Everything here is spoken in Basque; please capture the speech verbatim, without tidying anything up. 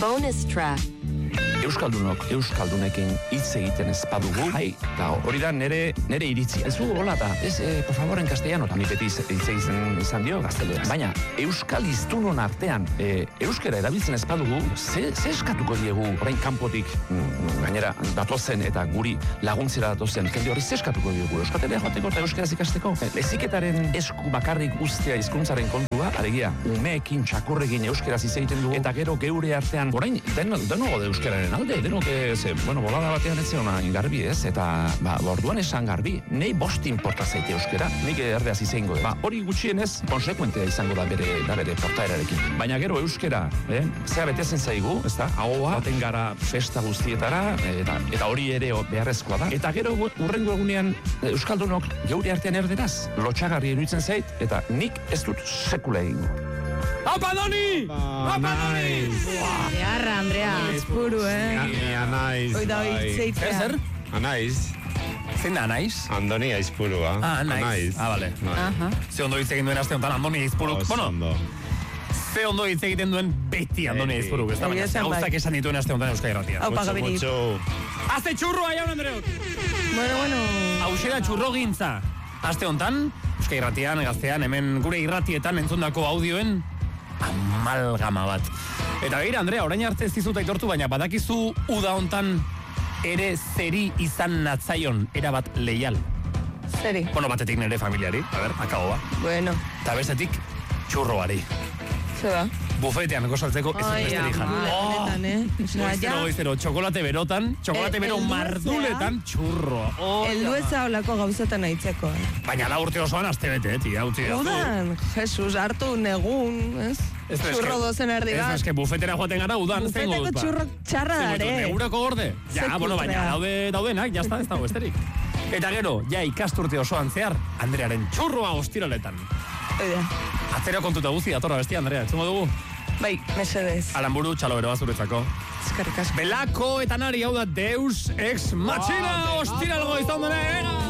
Bonus track. Euskaldunok, Euskaldunekin hitz egiten ez badugu, hai, eta hori da nere, nere iritzia. Ez du hola da, ez, eh, por favor, en castellano, eta ni beti hitz egiten izan dio gazteleraz. Baina, Euskal hiztunon artean, e, euskera erabiltzen ez badugu, ze, ze eskatuko diegu, orain kanpotik, mm, gainera, datozen eta guri laguntzera datozen, jende hori ze eskatuko diegu, euskatera joateko eta euskeraz ikasteko. Leziketaren esku bakarrik ustea hizkuntzaren kontua, alegia, umeekin, txakurrekin euskeraz hitz egiten dugu, eta gero geure artean, orain, den, denogo de euskeraren alde, denok ez, bueno, bolada batean ez zeona garbi ez, eta, ba, orduan esan garbi, nei bost inporta zaite euskera, nik erdeaz izango da. Ba, hori gutxienez, konsekuentea izango da bere, da bere portaerarekin. Baina gero euskera, eh, zea betezen zaigu, ez da, ahoa, baten gara festa guztietara, eta, eta hori ere beharrezkoa da. Eta gero urrengo egunean, euskaldunok geure artean erderaz, lotxagarri iruditzen zait, eta nik ez dut sekula egingo. Apa, Doni! Apa, Doni! Beharra, Andrea, azpuru, eh? Ja, naiz. Oida hori zeitzea. Zer? Anaiz. Zein da, anaiz? Andoni aizpurua. Ah, anaiz. Ah, bale. Aha. Ze ondo hitz egin duen aste honetan Andoni aizpuruk. Bueno, ze ondo hitz egiten duen beti Andoni aizpuruk. Ez da, baina gauzak esan dituen aste honetan Euskal Irratia. Aupa, Gabirik. Azte txurroa, jaun, Andreok! Bueno, bueno. Hauxe da txurro gintza. Aste honetan, Euskal Irratian, gaztean, hemen gure irratietan entzundako audioen amalgama bat. Eta begira, Andrea, orain arte ez dizut aitortu, baina badakizu uda hontan ere zeri izan natzaion erabat leial. Zeri? Bueno, batetik nire familiari, a ber, akaboa. Bueno. Eta bestetik, txurroari. Zeba? Bufetean gosaltzeko ez Ai, besterik jan. honetan, eh? Goizero, goizero, txokolate berotan, txokolate bero marduletan, txurro. Eldu eza olako gauzetan aitzeko, eh? Baina da urte osoan aste bete, tia, utzi da. Udan, Jesus, hartu negun, ez? Txurro dozen erdi bat. Ez, eske bufetera joaten gara, udan, zengo dut. Bufeteko txurro txarra dare. Negurako gorde. Ja, bueno, baina daude, daudenak, jazta, ez dago esterik. Eta gero, ja ikasturte osoan zehar, Andrearen txurroa ostiraletan. Oida. Atzera kontuta guzti, datorra bestia, Andrea, etxungo dugu? Bai, mesedez. Alanburu, txalo beroa zuretzako. Eskerrik asko. Belako eta nari hau da Deus Ex Machina, ostiralgo izan dena,